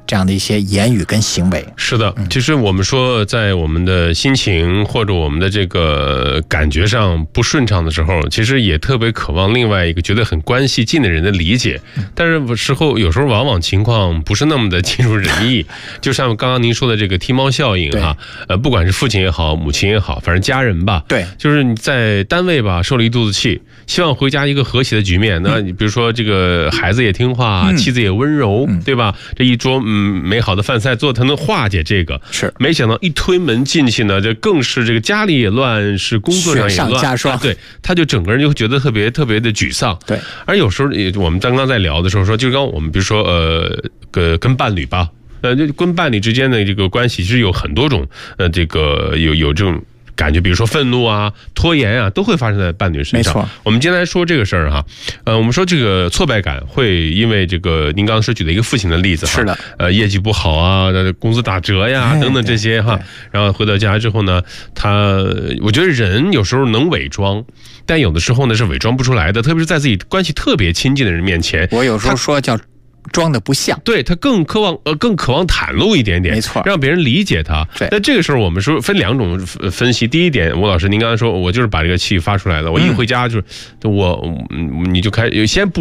这样的一些言语跟行为。 是的，其实我们说在我们的心情或者我们的这个感觉上不顺畅的时候，其实也特别渴望另外一个觉得很关系近的人的理解，但是有时候往往情况不是那么的尽如人意。就像刚刚您说的这个踢猫效应哈，不管是父亲也好，母亲也好，反正家人吧， 对， 就是你在单位吧受了一肚子气，希望回家一个和谐的局面。那你比如说这个孩子也听话，妻子也温柔，对吧？这一桌美好的饭菜做，才能化解这个。 是， 没想到一推门进去呢，这更是这个家里也乱，是工作上也乱， 雪上加霜。 对，他就整个人就觉得特别特别的沮丧。 对， 而有时候我们刚刚在聊的时候说，就刚我们比如说跟伴侣吧，就跟伴侣之间的这个关系，其实有很多种这个有这种感觉，比如说愤怒啊、拖延啊，都会发生在伴侣身上。没错，我们今天来说这个事儿哈，我们说这个挫败感会因为这个您刚才举的一个父亲的例子哈， 是的， 业绩不好啊，工资打折呀等等这些哈，然后回到家之后呢，我觉得人有时候能伪装，但有的时候呢是伪装不出来的，特别是在自己关系特别亲近的人面前， 我有时候说叫装的不像， 对，他更渴望袒露一点点，没错，让别人理解他。那这个时候我们说分两种分析。第一点，吴老师您刚才说，我就是把这个气发出来了，我一回家就是你就先不